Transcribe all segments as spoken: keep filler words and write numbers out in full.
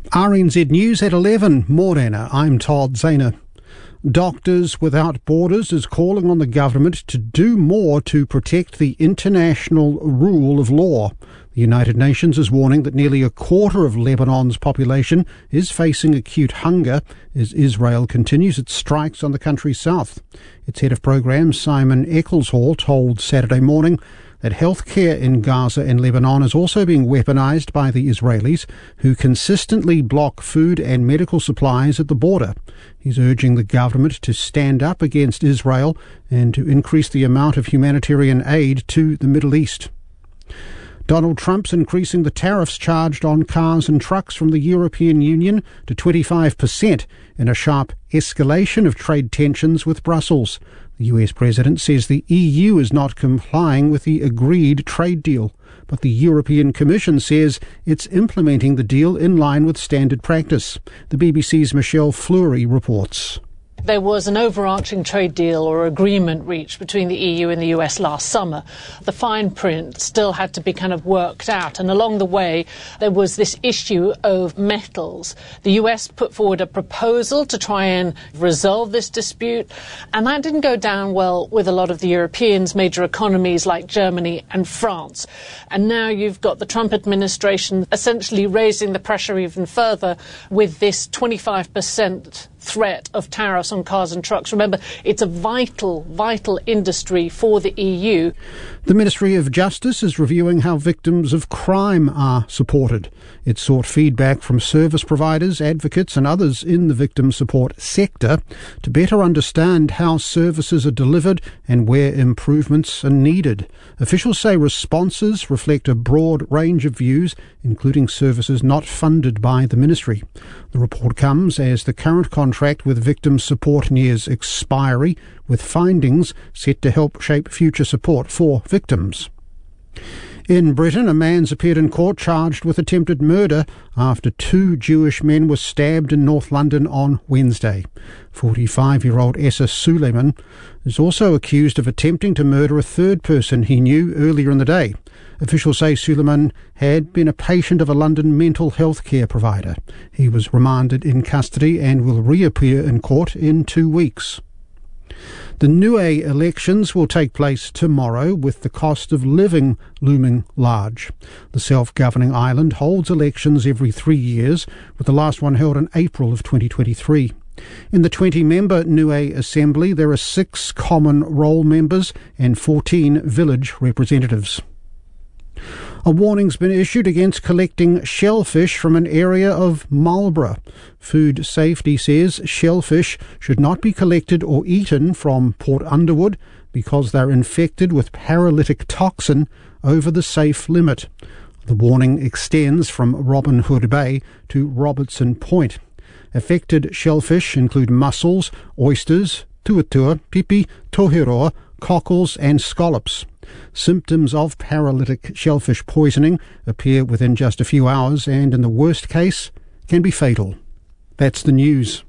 R N Z News at eleven. Morena, I'm Todd Zahner. Doctors Without Borders is calling on the government to do more to protect the international rule of law. The United Nations is warning that nearly a quarter of Lebanon's population is facing acute hunger as Israel continues its strikes on the country's south. Its head of programme, Simon Eccleshall, told Saturday morning that healthcare in Gaza and Lebanon is also being weaponised by the Israelis, who consistently block food and medical supplies at the border. He's urging the government to stand up against Israel and to increase the amount of humanitarian aid to the Middle East. Donald Trump's increasing the tariffs charged on cars and trucks from the European Union to twenty-five percent in a sharp escalation of trade tensions with Brussels. The U S president says the E U is not complying with the agreed trade deal, but the European Commission says it's implementing the deal in line with standard practice. The B B C's Michelle Fleury reports. There was an overarching trade deal or agreement reached between the E U and the U S last summer. The fine print still had to be kind of worked out, and along the way there was this issue of metals. The U S put forward a proposal to try and resolve this dispute, and that didn't go down well with a lot of the Europeans, major economies like Germany and France. And now you've got the Trump administration essentially raising the pressure even further with this twenty-five percent threat of tariffs on cars and trucks. Remember, it's a vital, vital industry for the E U. The Ministry of Justice is reviewing how victims of crime are supported. It sought feedback from service providers, advocates and others in the victim support sector to better understand how services are delivered and where improvements are needed. Officials say responses reflect a broad range of views, including services not funded by the ministry. The report comes as the current contract with victim support nears expiry, with findings set to help shape future support for victims. In Britain, a man's appeared in court charged with attempted murder after two Jewish men were stabbed in North London on Wednesday. forty-five-year-old Essa Suleiman is also accused of attempting to murder a third person he knew earlier in the day. Officials say Suleiman had been a patient of a London mental health care provider. He was remanded in custody and will reappear in court in two weeks. The Niue elections will take place tomorrow, with the cost of living looming large. The self-governing island holds elections every three years, with the last one held in April of twenty twenty-three. In the twenty-member Niue Assembly, there are six common roll members and fourteen village representatives. A warning's been issued against collecting shellfish from an area of Marlborough. Food Safety says shellfish should not be collected or eaten from Port Underwood because they're infected with paralytic toxin over the safe limit. The warning extends from Robin Hood Bay to Robertson Point. Affected shellfish include mussels, oysters, tuatua, pipi, tohiroa, cockles and scallops. Symptoms of paralytic shellfish poisoning appear within just a few hours and, in the worst case, can be fatal. That's the news.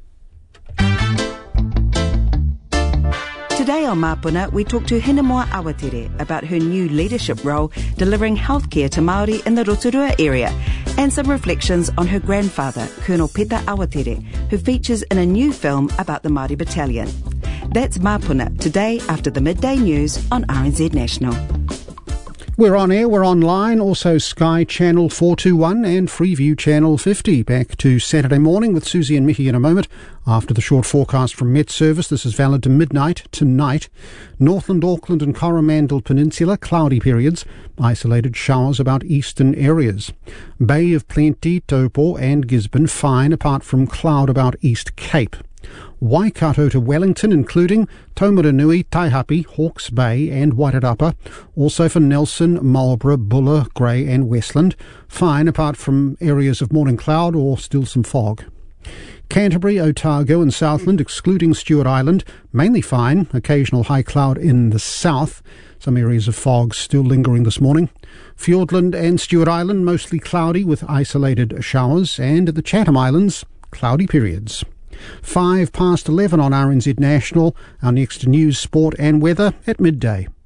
Today on Mapuna, we talk to Hinemoa Awatere about her new leadership role delivering healthcare to Māori in the Rotorua area, and some reflections on her grandfather, Colonel Peta Awatere, who features in a new film about the Māori Battalion. That's Mapuna, today after the midday news on R N Z National. We're on air, we're online, also Sky Channel four twenty-one and Freeview Channel fifty. Back to Saturday morning with Susie and Mickey in a moment. After the short forecast from Met Service, this is valid to midnight tonight. Northland, Auckland and Coromandel Peninsula, cloudy periods. Isolated showers about eastern areas. Bay of Plenty, Taupo and Gisborne, fine apart from cloud about East Cape. Waikato to Wellington, including Taumaranui, Taihape, Hawke's Bay and Wairarapa. Also for Nelson, Marlborough, Buller, Grey and Westland. Fine apart from areas of morning cloud or still some fog. Canterbury, Otago and Southland, excluding Stewart Island, mainly fine, occasional high cloud in the south. Some areas of fog still lingering this morning. Fiordland and Stewart Island, mostly cloudy with isolated showers. And at the Chatham Islands, cloudy periods. Five past eleven on R N Z National. Our next news, sport and weather at midday.